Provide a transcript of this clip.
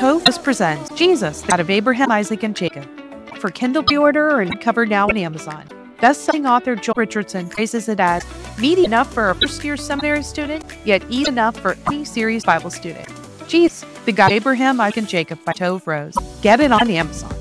Tove Rose presents Jesus, the God of Abraham, Isaac, and Jacob. For Kindle pre-order or cover now on Amazon. Best-selling author Joel Richardson praises it as meaty enough for a first-year seminary student, yet easy enough for any serious Bible student. Jesus, the God of Abraham, Isaac, and Jacob by Tove Rose. Get it on Amazon.